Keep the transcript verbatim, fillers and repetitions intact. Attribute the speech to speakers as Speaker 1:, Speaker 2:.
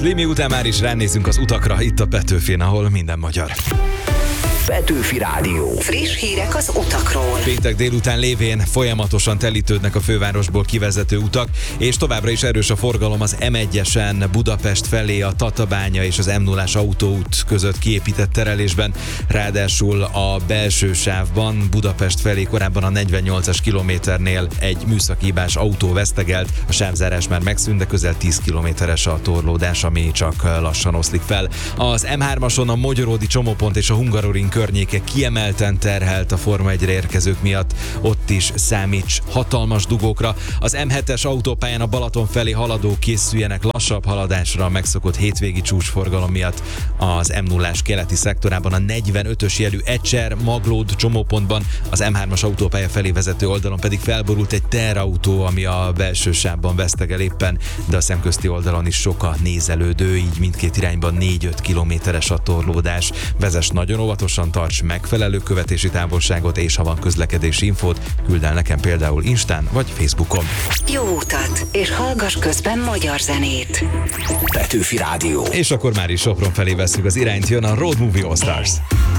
Speaker 1: Slimy után már is ránézünk az utakra, itt a Petőfin, ahol minden magyar.
Speaker 2: Petőfi Rádió.
Speaker 3: Friss hírek az utakról.
Speaker 1: Péntek délután lévén folyamatosan telítődnek a fővárosból kivezető utak, és továbbra is erős a forgalom az em egyesen Budapest felé a Tatabánya és az em nullás autóút között kiépített terelésben. Ráadásul a belső sávban Budapest felé korábban a negyvennyolcas kilométernél egy műszaki hibás autó vesztegelt, a sávzárás már megszűnt, de közel tíz kilométeres a torlódás, ami csak lassan oszlik fel. Az em hármason a Mogyoródi csomópont és a Hungaroring környéke kiemelten terhelt a Forma egyre érkezők miatt, ott is számíts hatalmas dugókra. Az em hetes autópályán a Balaton felé haladók készüljenek lassabb haladásra a megszokott hétvégi csúcsforgalom miatt. Az em nullás keleti szektorában a negyvenötös jelű Ecser-Maglód csomópontban, az em hármas autópálya felé vezető oldalon pedig felborult egy teherautó, ami a belső sávban vesztegel éppen, de a szemközti oldalon is sok a nézelődő, így mindkét irányban négy-öt kilométeres a torlódás. Vezess nagyon óvatosan, tarts megfelelő követési távolságot, és ha van közlekedési infót, küld el nekem például Instán vagy Facebookon.
Speaker 3: Jó utat, és hallgass közben magyar zenét.
Speaker 2: Petőfi Rádió.
Speaker 1: És akkor már is Sopron felé veszünk az irányt, jön a Road Movie All Stars.